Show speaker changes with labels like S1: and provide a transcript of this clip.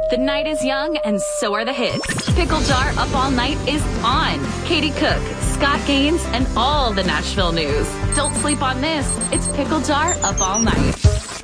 S1: The night is young, and so are the hits. Pickle Jar Up All Night is on. Katie Cook, Scott Gaines, and all the Nashville news. Don't sleep on this. It's Pickle Jar Up All Night.